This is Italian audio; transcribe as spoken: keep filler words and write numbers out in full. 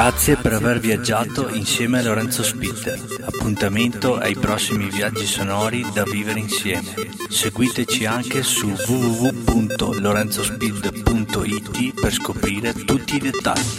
Grazie per aver viaggiato insieme a Lorenzo Spitter. Appuntamento ai prossimi viaggi sonori da vivere insieme. Seguiteci anche su w w w punto lorenzospid punto i t per scoprire tutti i dettagli.